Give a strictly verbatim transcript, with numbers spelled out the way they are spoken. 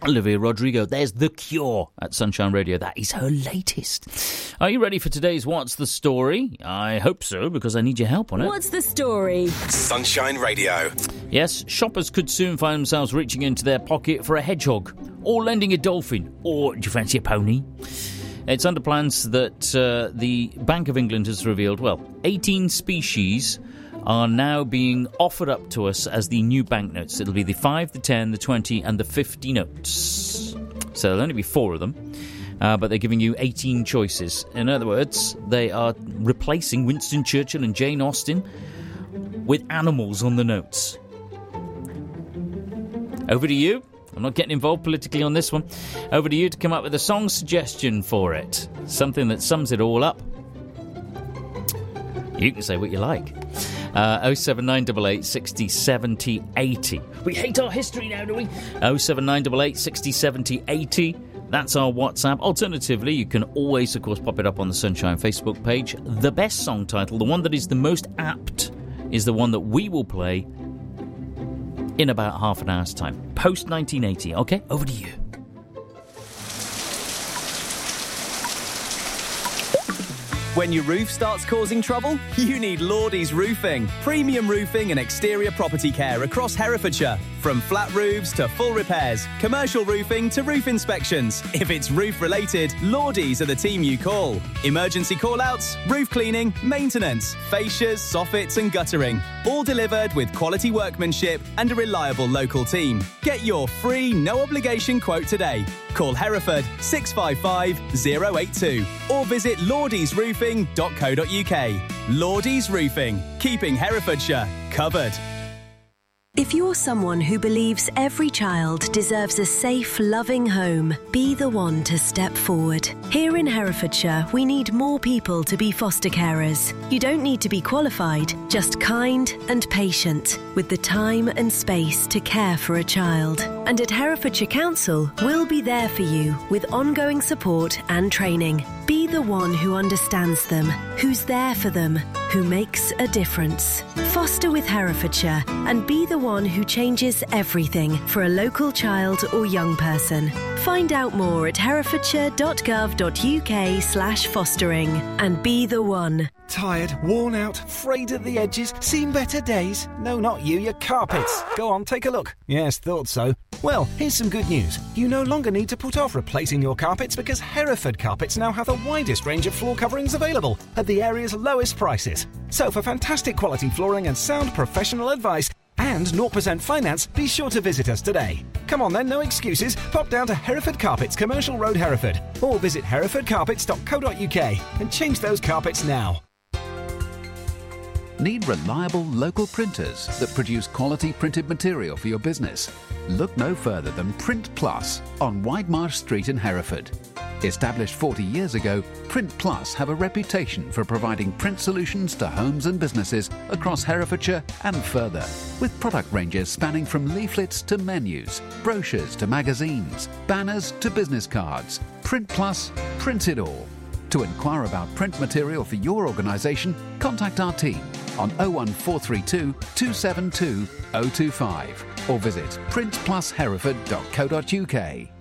Olivia Rodrigo, there's The Cure at Sunshine Radio. That is her latest. Are you ready for today's What's the Story? I hope so, because I need your help on it. What's the story? Sunshine Radio. Yes, shoppers could soon find themselves reaching into their pocket for a hedgehog, or lending a dolphin, or do you fancy a pony? It's under plans that uh, the Bank of England has revealed, well, eighteen species are now being offered up to us as the new banknotes. It'll be the five, the ten, the twenty and the fifty notes. So there'll only be four of them, uh, but they're giving you eighteen choices. In other words, they are replacing Winston Churchill and Jane Austen with animals on the notes. Over to you. I'm not getting involved politically on this one. Over to you to come up with a song suggestion for it. Something that sums it all up. You can say what you like. Uh, oh seven nine eight eight, six oh, seven oh, eight oh. We hate our history now, do we? oh seven nine eight eight, six oh, seven oh, eight oh. That's our WhatsApp. Alternatively, you can always, of course, pop it up on the Sunshine Facebook page. The best song title, the one that is the most apt, is the one that we will play in about half an hour's time. Post nineteen eighty. Okay, over to you. When your roof starts causing trouble, you need Lordy's Roofing. Premium roofing and exterior property care across Herefordshire. From flat roofs to full repairs, commercial roofing to roof inspections. If it's roof-related, Lordy's are the team you call. Emergency call-outs, roof cleaning, maintenance, fascias, soffits and guttering. All delivered with quality workmanship and a reliable local team. Get your free, no-obligation quote today. Call Hereford six five five, oh eight two or visit lordies roofing dot co dot uk. Lordy's Roofing, keeping Herefordshire covered. If you're someone who believes every child deserves a safe, loving home, be the one to step forward. Here in Herefordshire, we need more people to be foster carers. You don't need to be qualified, just kind and patient, with the time and space to care for a child. And at Herefordshire Council, we'll be there for you with ongoing support and training. Be the one who understands them, who's there for them, who makes a difference. Foster with Herefordshire and be the one who changes everything for a local child or young person. Find out more at herefordshire.gov.uk slash fostering and be the one. Tired, worn out, frayed at the edges, seen better days? No, not you, your carpets. Go on, take a look. Yes, thought so. Well, here's some good news. You no longer need to put off replacing your carpets because Hereford Carpets now have the widest range of floor coverings available at the area's lowest prices. So for fantastic quality flooring and sound professional advice and zero percent finance, be sure to visit us today. Come on then, no excuses. Pop down to Hereford Carpets, Commercial Road, Hereford, or visit hereford carpets dot co dot uk and change those carpets now. Need reliable local printers that produce quality printed material for your business? Look no further than Print Plus on Widemarsh Street in Hereford. Established forty years ago, Print Plus have a reputation for providing print solutions to homes and businesses across Herefordshire and further, with product ranges spanning from leaflets to menus, brochures to magazines, banners to business cards. Print Plus, print it all. To inquire about print material for your organisation, contact our team on oh one four three two, two seven two, oh two five or visit print plus hereford dot co dot uk.